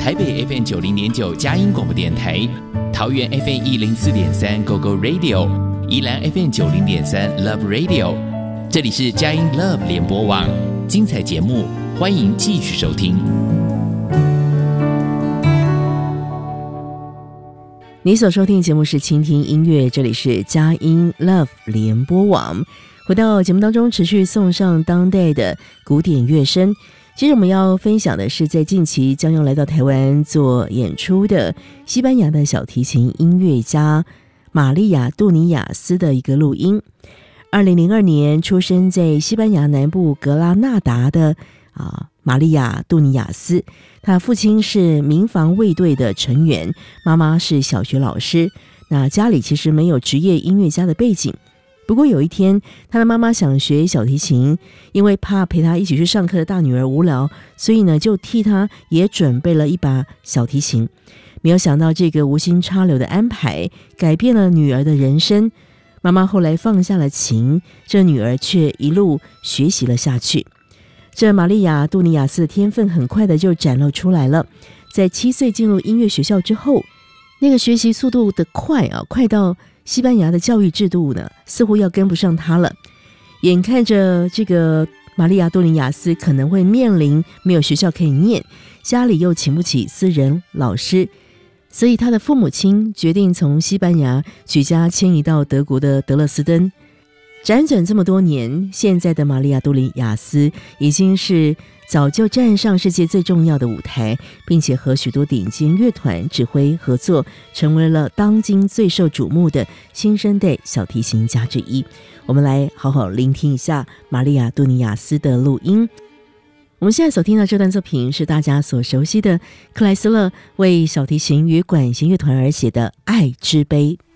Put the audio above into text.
台北 FM90.9 佳音广播电台，桃园 FM104.3 GoGo Radio， 宜兰 FM90.3 Love Radio。这里是佳音 Love 联播网，精彩节目，欢迎继续收听。 你所收听的节目是倾听音乐，这里是佳音 Love 联播网。回到节目当中，持续送上当代的古典乐声。接着我们要分享的是在近期将要来到台湾做演出的西班牙的小提琴音乐家玛利亚·杜尼亚斯的一个录音。2002年出生在西班牙南部格拉纳达的玛利亚·杜尼亚斯，他父亲是民防卫队的成员，妈妈是小学老师。那家里其实没有职业音乐家的背景，不过有一天他的妈妈想学小提琴，因为怕陪他一起去上课的大女儿无聊，所以呢就替他也准备了一把小提琴。没有想到这个无心插柳的安排改变了女儿的人生，妈妈后来放下了琴，这女儿却一路学习了下去。这玛利亚·杜尼亚斯的天分很快的就展露出来了。在7岁进入音乐学校之后，那个学习速度的快到西班牙的教育制度呢似乎要跟不上他了。眼看着这个玛利亚·杜尼亚斯可能会面临没有学校可以念，家里又请不起私人老师，所以他的父母亲决定从西班牙举家迁移到德国的德勒斯登。辗转这么多年，现在的玛利亚·杜尼亚斯已经是早就站上世界最重要的舞台，并且和许多顶尖乐团指挥合作，成为了当今最受瞩目的新生代小提琴家之一。我们来好好聆听一下玛利亚·杜尼亚斯的录音。我们现在所听到这段作品是大家所熟悉的克莱斯勒为小提琴与管弦乐团而写的《爱之杯》。